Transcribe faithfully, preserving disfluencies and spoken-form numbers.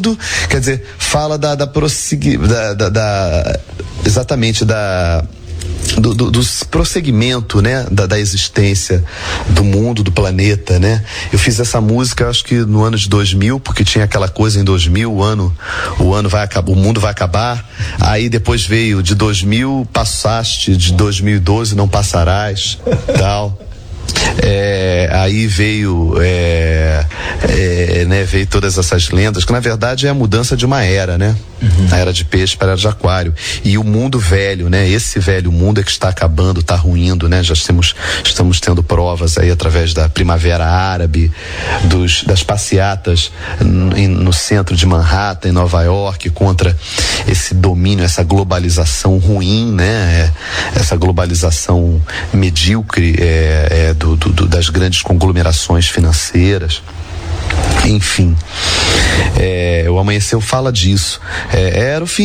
Quer dizer, fala da, da, prossegui, da, da, da exatamente da Do, do, do prosseguimento, né, da, da existência do mundo, do planeta, né? Eu fiz essa música, acho que no ano de dois mil, porque tinha aquela coisa em dois mil, o ano, o ano vai acabar, o mundo vai acabar. Aí depois veio de dois mil, passaste, de dois mil e doze não passarás, tal. É, aí veio é, é, né, veio todas essas lendas, que na verdade é a mudança de uma era, né? Uhum. A era de peixe para a era de aquário. E o mundo velho, né? Esse velho mundo é que está acabando, está ruindo, né? Já estamos, estamos tendo provas aí através da Primavera Árabe, dos, das passeatas no, no centro de Manhattan, em Nova York, contra esse domínio, essa globalização ruim, né? É, essa globalização medíocre é, é, do, do, das grandes conglomerações financeiras. Enfim, é, o Amanheceu fala disso. É, era o fim